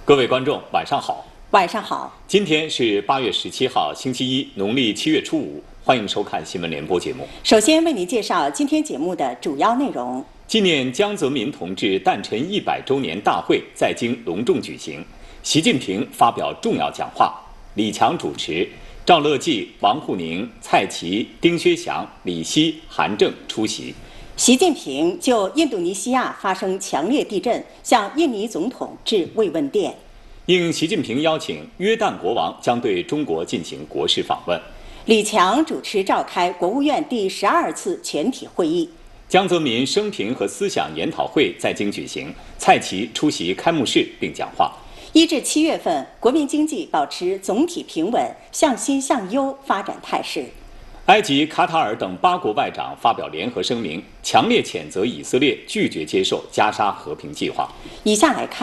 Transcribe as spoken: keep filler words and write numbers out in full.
各位观众，晚上好。 晚上好。 今天是八月十七号，星期一，农历七月初五。欢迎收看新闻联播节目。 首先为您介绍今天节目的主要内容： 纪念江泽民同志诞辰一百周年大会在京隆重举行，习近平发表重要讲话，李强主持，赵乐际、王沪宁、蔡奇、丁薛祥、李希、韩正出席。 习近平就印度尼西亚发生强烈地震，向印尼总统致慰问电。 应习近平邀请，约旦国王将对中国进行国事访问。 李强主持召开国务院第十二次全体会议。 江泽民生平和思想研讨会在京举行，蔡奇出席开幕式并讲话。 一至七月份，国民经济保持总体平稳、向新向优发展态势。 埃及、卡塔尔等八国外长发表联合声明，强烈谴责以色列拒绝接受加沙和平计划。 以下来看